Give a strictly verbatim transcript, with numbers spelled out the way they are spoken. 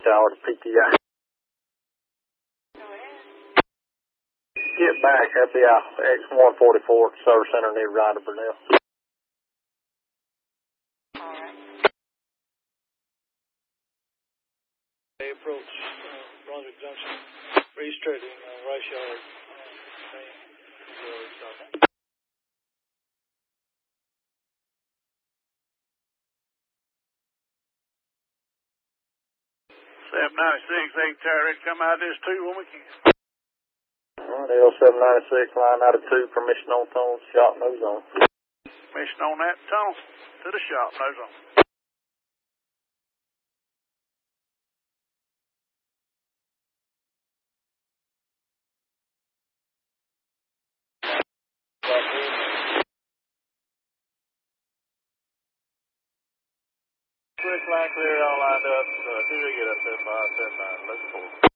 Tower to P T I. Get back, that'd be our X one forty-four Service Center near Ryder Burnell. They approach uh, Brunswick Junction, restricting uh, ratio of uh, seven ninety-six, they can tear it, come out of this too when we can. All right, L seven ninety-six, line out of two, permission on tunnel, shot nose on. Permission on that tunnel to the shop, nose on. Quick line clear, all lined up. Uh, who they get up there? five seven nine, looking forward.